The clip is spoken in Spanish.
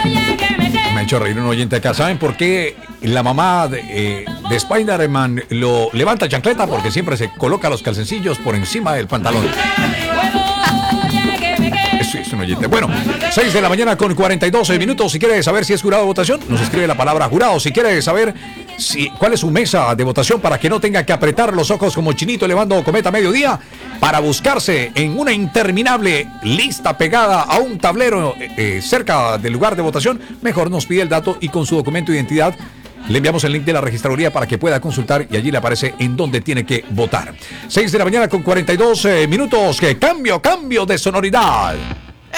Me ha hecho reír un oyente acá. ¿Saben por qué la mamá de Spider-Man lo levanta chancleta? Porque siempre se coloca los calzoncillos por encima del pantalón. Es un oyente. Bueno, 6 de la mañana con 42 minutos. Si quiere saber si es jurado de votación, nos escribe la palabra jurado. Si quiere saber cuál es su mesa de votación para que no tenga que apretar los ojos como Chinito elevando cometa a mediodía para buscarse en una interminable lista pegada a un tablero cerca del lugar de votación, mejor nos pide el dato y con su documento de identidad le enviamos el link de la registraduría para que pueda consultar y allí le aparece en dónde tiene que votar. 6 de la mañana con 42 minutos. Cambio de sonoridad.